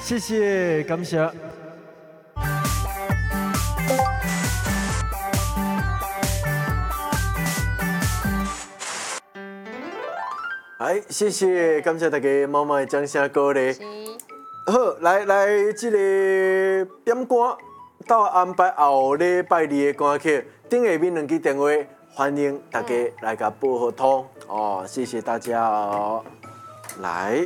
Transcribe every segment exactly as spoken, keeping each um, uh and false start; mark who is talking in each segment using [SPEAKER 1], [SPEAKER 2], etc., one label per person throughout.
[SPEAKER 1] 谢谢，感谢。哎，谢谢，感谢大家妈妈的掌声鼓励。好，来来，这个点歌到安排后礼拜二的歌曲，顶下面两支电话，欢迎大家来甲报好通哦，谢谢大家哦。来，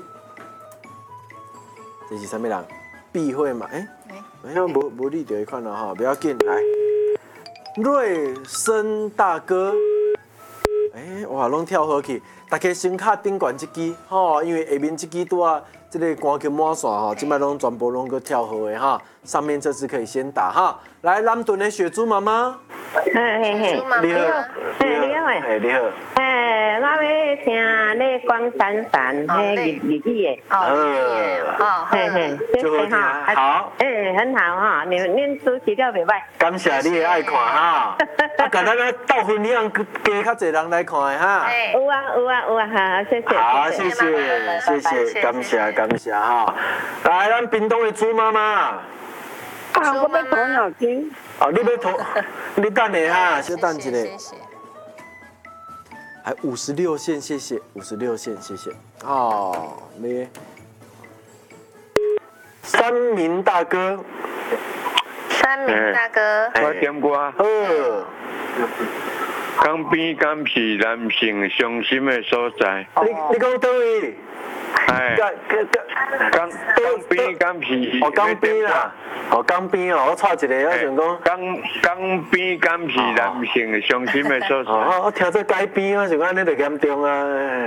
[SPEAKER 1] 这是什么人？避讳嘛？哎、欸，好像无无你就会看到哈，不要紧，来，瑞生大哥。哎、欸，哇，拢跳好去，大家先卡顶悬这支吼，因为下面这支拄啊，这个歌曲满线吼，即摆拢全部拢个跳好的哈，上面这支可以先打哈。来，南屯的雪珠妈妈，
[SPEAKER 2] 嘿嘿嘿，
[SPEAKER 1] 你好，
[SPEAKER 2] 嘿你好
[SPEAKER 1] 哎，你好，
[SPEAKER 2] 哎，我要听那光闪闪，嘿日日语的，
[SPEAKER 1] 哦，
[SPEAKER 3] 哦，
[SPEAKER 2] 嘿嘿，
[SPEAKER 1] 就好听，好，
[SPEAKER 2] 哎，很好哈，你恁主持了袂歹，
[SPEAKER 1] 感谢你的爱看哈，啊，甲咱个斗分享加较侪人来看的哈。
[SPEAKER 2] 有啊有啊有啊，好，谢谢，
[SPEAKER 1] 好，谢谢谢谢，感谢感谢哈。来，咱屏东的朱妈妈，
[SPEAKER 2] 啊，我要投脑筋，
[SPEAKER 1] 哦，你要投，你等下哈，稍等一下。
[SPEAKER 3] 谢谢。
[SPEAKER 1] 还五十六线，谢谢，五十六线，谢谢。哦，你三明大哥，
[SPEAKER 3] 三明大哥，
[SPEAKER 4] 我点歌。
[SPEAKER 1] 呃，
[SPEAKER 4] 港边敢是男性伤心的所在。
[SPEAKER 1] 你你讲倒位？
[SPEAKER 4] 哎，港港边敢是？
[SPEAKER 1] 哦，港边啦，哦，港边哦，我错一个，我想讲
[SPEAKER 4] 港港边敢是男性伤心的所在？
[SPEAKER 1] 哦，我听做街边，我想讲安尼就严重啊。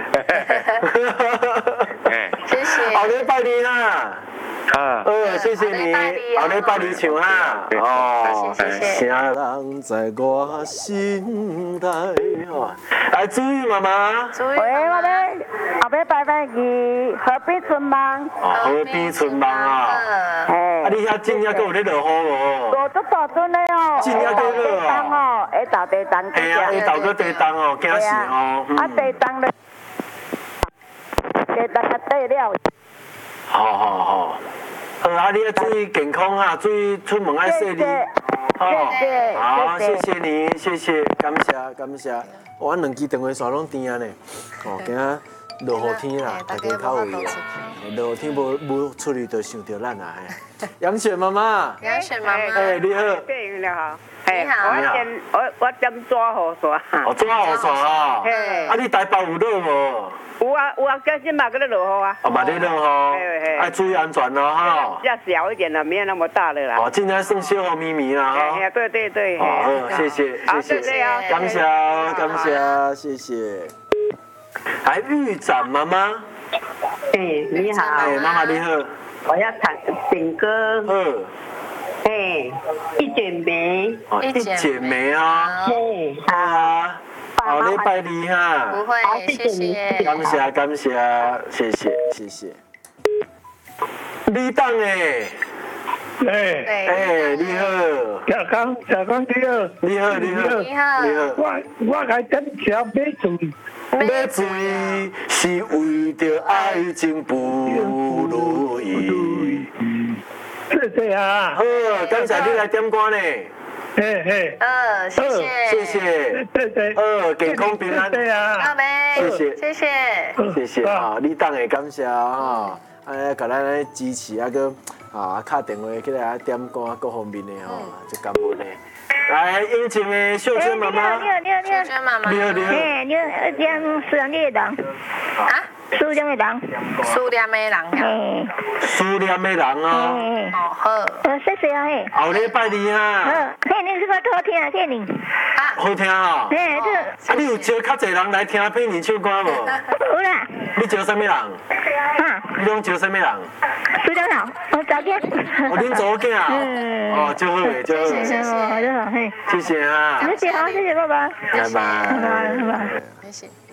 [SPEAKER 4] 哎，
[SPEAKER 3] 谢谢。
[SPEAKER 1] 后礼拜二啦。
[SPEAKER 4] 啊，
[SPEAKER 1] 呃，谢谢你，后礼拜二唱哈。哦，
[SPEAKER 3] 谢谢。
[SPEAKER 1] 啥人在我心内？哦，来，朱玉妈妈。
[SPEAKER 3] 喂，
[SPEAKER 2] 喂，我咧后尾拜拜去河边村梦，
[SPEAKER 1] 哦，河边村梦啊。
[SPEAKER 2] 哎
[SPEAKER 1] 啊，，你遐真正阁有咧落雨无？
[SPEAKER 2] 落足大阵咧哦，
[SPEAKER 1] 真正够热啊
[SPEAKER 2] 哦，会打地震，
[SPEAKER 1] 嘿啊，伊豆阁地动哦，惊死哦。
[SPEAKER 2] 啊地震咧，地震啊底了。
[SPEAKER 1] 好好好。呃，啊，你要注意健康啊，注意出门爱洗你。哦，好，谢谢你，谢谢，感谢感谢。我两支电话线拢甜啊呢。哦，今仔落雨天啦，大家较有啊。落雨天无无出去就想到咱啊。杨雪妈妈。
[SPEAKER 3] 杨雪妈妈，
[SPEAKER 1] 哎，你好。
[SPEAKER 2] 对了哈。
[SPEAKER 3] 你好。
[SPEAKER 2] 我点我我点抓雨伞。
[SPEAKER 1] 哦，抓雨伞啊。
[SPEAKER 2] 嘿。
[SPEAKER 1] 啊，你台北有落无？
[SPEAKER 2] 有啊有啊，今天嘛搁咧落雨啊。
[SPEAKER 1] 哦，嘛咧落雨，爱注意安全哦哈。
[SPEAKER 2] 要小一点的，没有那么大的啦。
[SPEAKER 1] 哦，今天算小雨咪咪啦哈。
[SPEAKER 2] 哎呀，对对对。
[SPEAKER 1] 哦，好，谢谢谢谢，感谢感谢谢谢。还玉展妈妈。
[SPEAKER 2] 哎，你好。
[SPEAKER 1] 哎，妈妈你好。
[SPEAKER 2] 我要唱情歌。
[SPEAKER 1] 嗯。
[SPEAKER 2] 哎，一剪梅。
[SPEAKER 1] 哦，一剪梅啊。
[SPEAKER 2] 嘿，
[SPEAKER 1] 好啊。好礼拜二哈。
[SPEAKER 3] 不会，谢谢。
[SPEAKER 1] 感谢感谢，谢谢谢谢。你等诶。
[SPEAKER 4] 哎，
[SPEAKER 1] 哎，你好。
[SPEAKER 4] 小刚小刚你好，
[SPEAKER 1] 你好你好
[SPEAKER 3] 你好
[SPEAKER 1] 你好。
[SPEAKER 4] 我我来点小买水。
[SPEAKER 1] 买水是为着爱情不如意。
[SPEAKER 4] 谢谢啊。
[SPEAKER 1] 好，感谢你来点歌呢。
[SPEAKER 4] 嘿嘿。
[SPEAKER 3] 呃，谢谢。
[SPEAKER 1] 谢谢。
[SPEAKER 4] 谢谢。
[SPEAKER 1] 呃，健康平安。
[SPEAKER 4] 对啊。
[SPEAKER 3] 阿妹，
[SPEAKER 1] 谢谢
[SPEAKER 3] 谢谢。
[SPEAKER 1] 谢谢啊，你等下感谢啊，哎，甲咱来支持啊个啊，打电话起来点歌各方面的吼，就感恩的。来，英情的秀娟妈妈。
[SPEAKER 5] 你好，你好，你好，
[SPEAKER 3] 秀娟妈妈。
[SPEAKER 1] 你好，你好。
[SPEAKER 5] 哎，你好，这样思念的人，
[SPEAKER 3] 啊？
[SPEAKER 5] 思念的人，
[SPEAKER 3] 思念的人呀。
[SPEAKER 5] 哎，
[SPEAKER 1] 思念的人啊。
[SPEAKER 5] 哎，
[SPEAKER 3] 哦好。
[SPEAKER 5] 呃，谢谢啊，嘿，
[SPEAKER 1] 后礼拜二啊。
[SPEAKER 5] 好，嘿，你是不是好听啊？谢谢你，
[SPEAKER 3] 啊，
[SPEAKER 1] 好听啊。
[SPEAKER 5] 哎，这
[SPEAKER 1] 啊，你有招较侪人来听佩妮唱歌无？
[SPEAKER 5] 有啦，
[SPEAKER 1] 你招什么人？
[SPEAKER 5] 啊，
[SPEAKER 1] 你拢招什么人？
[SPEAKER 5] 苏长老，我早点，
[SPEAKER 1] 哦，恁祖囝啊。
[SPEAKER 5] 嗯
[SPEAKER 1] 哦，就好诶，就好诶。
[SPEAKER 5] 谢谢，哦，就好，嘿，
[SPEAKER 1] 谢谢啊。
[SPEAKER 5] 谢谢，好，谢谢爸爸，
[SPEAKER 1] 拜拜。
[SPEAKER 5] 拜拜，拜拜。
[SPEAKER 3] 谢谢。